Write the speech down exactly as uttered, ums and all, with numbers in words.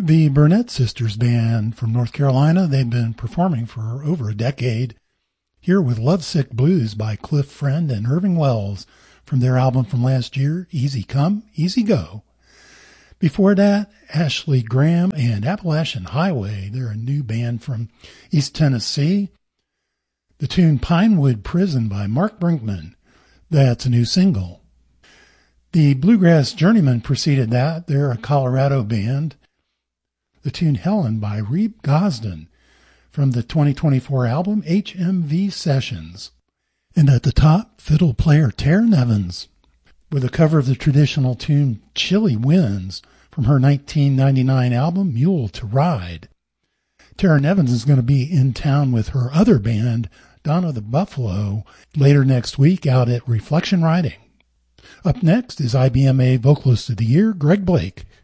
The Burnett Sisters Band from North Carolina, they've been performing for over a decade. Here with Lovesick Blues by Cliff Friend and Irving Wells from their album from last year, Easy Come, Easy Go. Before that, Ashley Graham and Appalachian Highway. They're a new band from East Tennessee. The tune Pinewood Prison by Mark Brinkman. That's a new single. The Bluegrass Journeymen preceded that. They're a Colorado band. The tune Helen by Reeb Gosden from the twenty twenty-four album H M V Sessions. And at the top, fiddle player Tara Nevins with a cover of the traditional tune Chilly Winds from her nineteen ninety-nine album Mule to Ride. Tara Nevins is going to be in town with her other band, Donna the Buffalo, later next week out at Reflection Riding. Up next is I B M A Vocalist of the Year, Greg Blake,